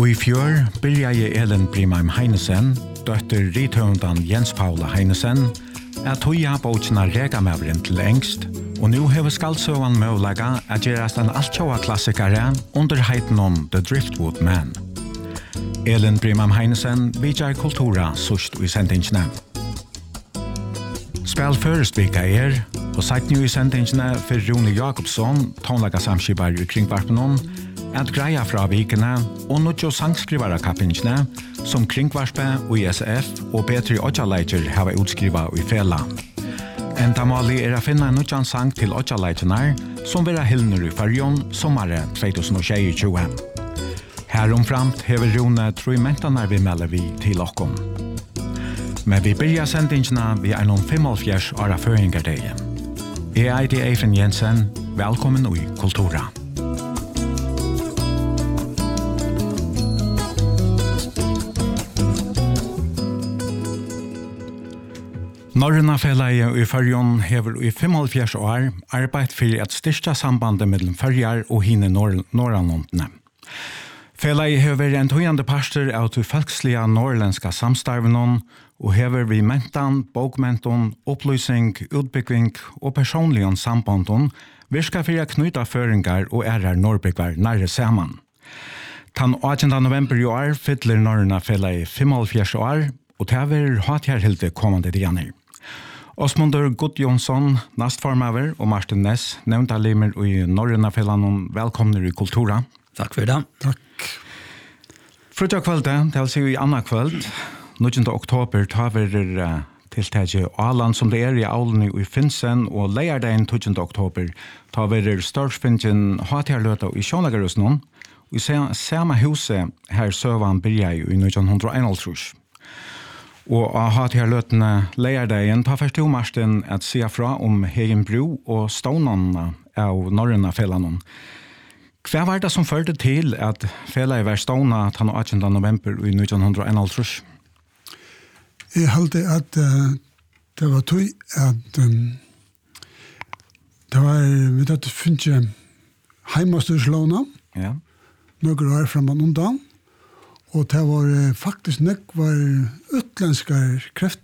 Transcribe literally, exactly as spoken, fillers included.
Og i fjør byrjaði Elin Brimheim Heinesen, døtter rithøvendan Jens Paula Heinesen, er tøya bókina Regamavren til engst, og nu hever skaldsøvan møvlega at gerast en altsjåa klassikare under heiten om The Driftwood Man. Elin Brimheim Heinesen vidjar kultura sust i sendingsne. Spel førestvika er, og seit nu i sendingsne for Rune Jakobsson, tonlaga samskibar i kringvarpenon, at greia fra vikene og nødjo sangskrivare kappingsne som Kringvarspe og I S F og Petri Odjaleiter hava utskriva i fela. Enda mali er a finna en nødjan sang til Odjaleiternar som vera hilner i Färjon sommare tjugo tjugotjue. Heromframt hever Rune tru mentanar vi melder vi til okkom. Men vi byrja sendingsna vi er noen femogfjers åra føringardeie. Jeg er Eifen Jensen, velkommen i Kultura. Norrøna Felaget i Färjon hever i femogfjers år arbeid for at styrsta sambandet mellom Färjar og hine norrlandene. Felaget hever en tøyande parster av til folkslige norrländska samstarvenon og hever vi mentan, bokmenton, opplysning, utbygging og personligen sambandon virka for å knyta føringar og ærar norrbyggvar nærre saman. Den åttende november i år fyller Norrøna Felaget femogfjers år og det er hatjarhilde kommande dianer. Osmundur Gudjonsson, nastformaver, og Martin Ness, nevnta limer i Norrøna Felanon, velkomner i Kultura. Takk for det. Takk. Frutja kvölde, det vil si i anna kvöld, nittonde oktober, tar vi uh, tiltagje Aland som det er i Aulene i Finsen, og leierdein tjuende oktober, tar vi størsfinnjen hatjarløta i Sjånagarusnon, og i samme huset her søvan byrja i nitton einogtrýss. Og av hatt her løtene leierdeien tar først til Martin at sia fra om Hegen Bro og stånene av Norrøna Felanon. Hva var det som førte til at Felaget var stående den åttende november i nitton einogtrýss? Jeg halte at uh, det var tog at um, det var vi tatt funnet heimastyrslovene ja. Noen år framan undan. Og det var faktisk nek var utländska